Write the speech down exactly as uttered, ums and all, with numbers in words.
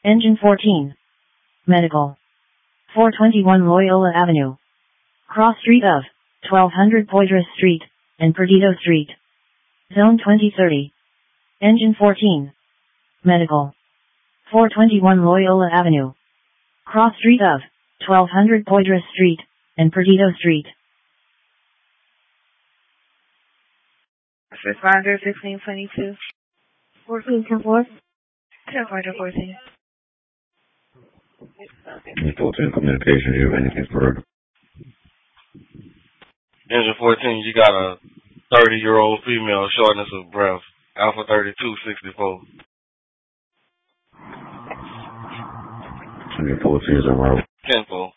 Engine fourteen. Medical. four twenty-one Loyola Avenue. Cross street of twelve hundred Poydras Street and Perdido Street. Zone twenty thirty. Engine fourteen. Medical. four twenty-one Loyola Avenue. Cross street of twelve hundred Poydras Street and Perdido Street. Responder sixteen twenty-two. fourteen ten four. ten four to fourteen. fourteen communication, you have anything further? Engine fourteen, you got a thirty-year-old female, shortness of breath, Alpha thirty-two sixty-four. Engine fourteen is on route. ten four.